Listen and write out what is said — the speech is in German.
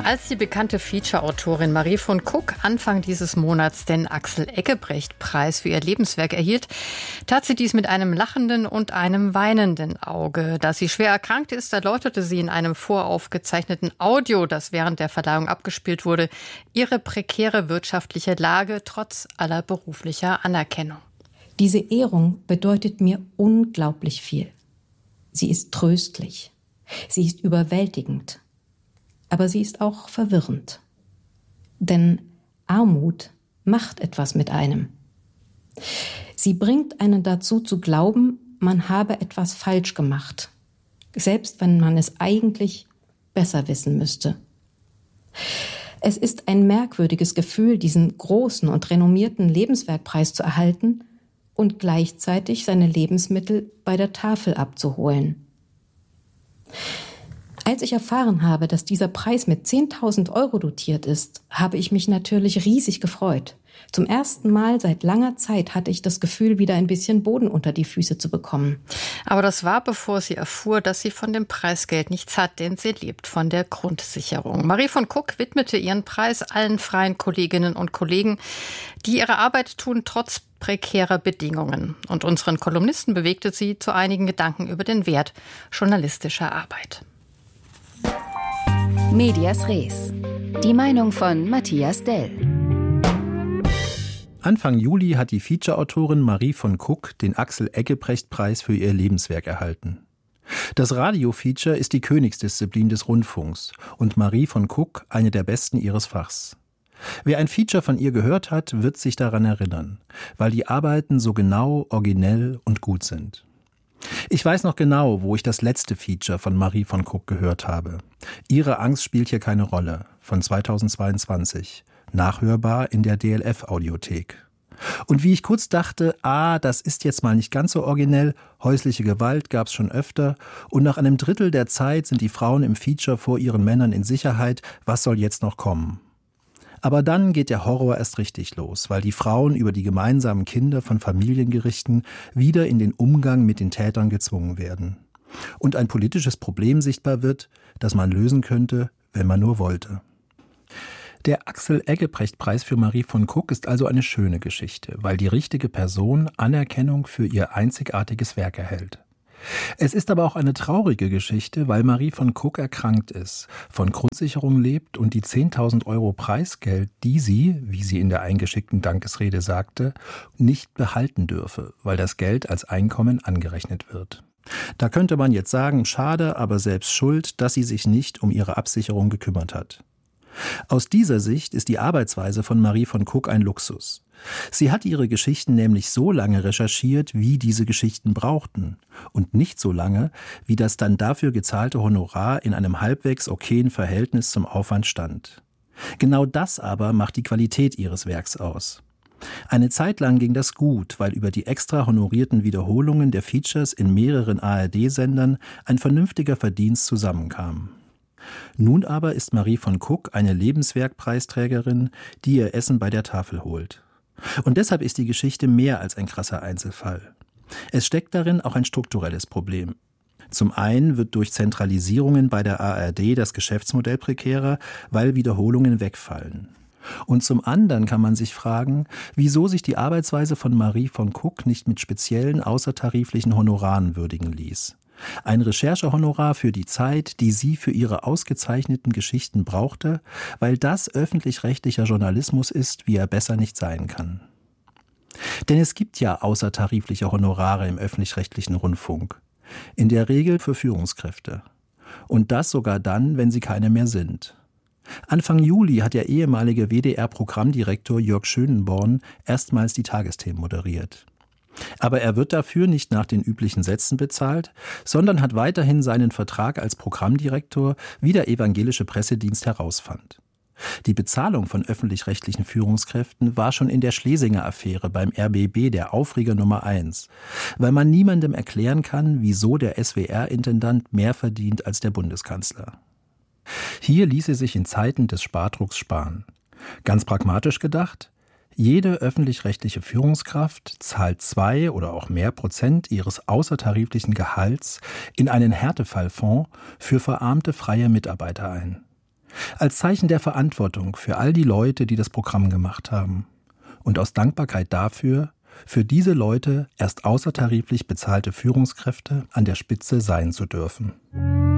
Als die bekannte Feature-Autorin Marie von Kock Anfang dieses Monats den Axel-Eggebrecht-Preis für ihr Lebenswerk erhielt, tat sie dies mit einem lachenden und einem weinenden Auge. Da sie schwer erkrankt ist, erläuterte sie in einem voraufgezeichneten Audio, das während der Verleihung abgespielt wurde, ihre prekäre wirtschaftliche Lage trotz aller beruflicher Anerkennung. Diese Ehrung bedeutet mir unglaublich viel. Sie ist tröstlich. Sie ist überwältigend. Aber sie ist auch verwirrend. Denn Armut macht etwas mit einem. Sie bringt einen dazu zu glauben, man habe etwas falsch gemacht. Selbst wenn man es eigentlich besser wissen müsste. Es ist ein merkwürdiges Gefühl, diesen großen und renommierten Lebenswerkpreis zu erhalten und gleichzeitig seine Lebensmittel bei der Tafel abzuholen. Als ich erfahren habe, dass dieser Preis mit 10.000 € dotiert ist, habe ich mich natürlich riesig gefreut. Zum ersten Mal seit langer Zeit hatte ich das Gefühl, wieder ein bisschen Boden unter die Füße zu bekommen. Aber das war, bevor sie erfuhr, dass sie von dem Preisgeld nichts hat, denn sie lebt von der Grundsicherung. Marie von Kock widmete ihren Preis allen freien Kolleginnen und Kollegen, die ihre Arbeit tun, trotz prekärer Bedingungen. Und unseren Kolumnisten bewegte sie zu einigen Gedanken über den Wert journalistischer Arbeit. Medias Res. Die Meinung von Matthias Dell. Anfang Juli hat die Feature-Autorin Marie von Kock den Axel-Eggebrecht-Preis für ihr Lebenswerk erhalten. Das Radio-Feature ist die Königsdisziplin des Rundfunks und Marie von Kock eine der besten ihres Fachs. Wer ein Feature von ihr gehört hat, wird sich daran erinnern, weil die Arbeiten so genau, originell und gut sind. Ich weiß noch genau, wo ich das letzte Feature von Marie von Kock gehört habe. Ihre Angst spielt hier keine Rolle, von 2022. Nachhörbar in der DLF-Audiothek. Und wie ich kurz dachte, das ist jetzt mal nicht ganz so originell, häusliche Gewalt gab's schon öfter und nach einem Drittel der Zeit sind die Frauen im Feature vor ihren Männern in Sicherheit, was soll jetzt noch kommen? Aber dann geht der Horror erst richtig los, weil die Frauen über die gemeinsamen Kinder von Familiengerichten wieder in den Umgang mit den Tätern gezwungen werden. Und ein politisches Problem sichtbar wird, das man lösen könnte, wenn man nur wollte. Der Axel-Eggebrecht-Preis für Marie von Kock ist also eine schöne Geschichte, weil die richtige Person Anerkennung für ihr einzigartiges Werk erhält. Es ist aber auch eine traurige Geschichte, weil Marie von Kock erkrankt ist, von Grundsicherung lebt und die 10.000 € Preisgeld, die sie, wie sie in der eingeschickten Dankesrede sagte, nicht behalten dürfe, weil das Geld als Einkommen angerechnet wird. Da könnte man jetzt sagen, schade, aber selbst schuld, dass sie sich nicht um ihre Absicherung gekümmert hat. Aus dieser Sicht ist die Arbeitsweise von Marie von Kock ein Luxus. Sie hat ihre Geschichten nämlich so lange recherchiert, wie diese Geschichten brauchten und nicht so lange, wie das dann dafür gezahlte Honorar in einem halbwegs okayen Verhältnis zum Aufwand stand. Genau das aber macht die Qualität ihres Werks aus. Eine Zeit lang ging das gut, weil über die extra honorierten Wiederholungen der Features in mehreren ARD-Sendern ein vernünftiger Verdienst zusammenkam. Nun aber ist Marie von Kock eine Lebenswerkpreisträgerin, die ihr Essen bei der Tafel holt. Und deshalb ist die Geschichte mehr als ein krasser Einzelfall. Es steckt darin auch ein strukturelles Problem. Zum einen wird durch Zentralisierungen bei der ARD das Geschäftsmodell prekärer, weil Wiederholungen wegfallen. Und zum anderen kann man sich fragen, wieso sich die Arbeitsweise von Marie von Kock nicht mit speziellen außertariflichen Honoraren würdigen ließ. Ein Recherchehonorar für die Zeit, die sie für ihre ausgezeichneten Geschichten brauchte, weil das öffentlich-rechtlicher Journalismus ist, wie er besser nicht sein kann. Denn es gibt ja außertarifliche Honorare im öffentlich-rechtlichen Rundfunk. In der Regel für Führungskräfte. Und das sogar dann, wenn sie keine mehr sind. Anfang Juli hat der ehemalige WDR-Programmdirektor Jörg Schönenborn erstmals die Tagesthemen moderiert. Aber er wird dafür nicht nach den üblichen Sätzen bezahlt, sondern hat weiterhin seinen Vertrag als Programmdirektor, wie der evangelische Pressedienst herausfand. Die Bezahlung von öffentlich-rechtlichen Führungskräften war schon in der Schlesinger-Affäre beim RBB der Aufreger Nummer 1, weil man niemandem erklären kann, wieso der SWR-Intendant mehr verdient als der Bundeskanzler. Hier ließe sich in Zeiten des Spardrucks sparen. Ganz pragmatisch gedacht: Jede öffentlich-rechtliche Führungskraft zahlt 2 oder auch mehr Prozent ihres außertariflichen Gehalts in einen Härtefallfonds für verarmte freie Mitarbeiter ein. Als Zeichen der Verantwortung für all die Leute, die das Programm gemacht haben. Und aus Dankbarkeit dafür, für diese Leute erst außertariflich bezahlte Führungskräfte an der Spitze sein zu dürfen.